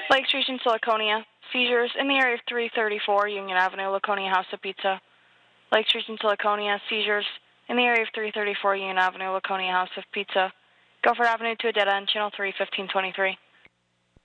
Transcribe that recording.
Lakes Region to Laconia. Seizures in the area of 334 Union Avenue, Laconia House of Pizza. Lakes Region to Laconia. Seizures in the area of 334 Union Avenue, Laconia House of Pizza. Guilford Avenue to a dead end, channel 3, 1523.